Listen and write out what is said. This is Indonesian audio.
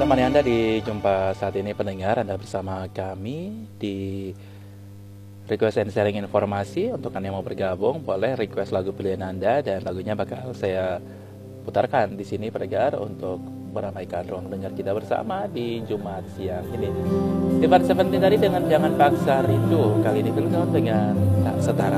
menemani Anda di jumpa saat ini pendengar. Anda bersama kami di request and sharing informasi. Untuk Anda yang mau bergabung, boleh request lagu pilihan Anda dan lagunya bakal saya putarkan di sini pendengar untuk meramaikan ruang dengar kita bersama di Jumat siang ini. Stefan Seventeen tadi dengan Jangan Paksa Rindu, kali ini film dengan Tak Setara.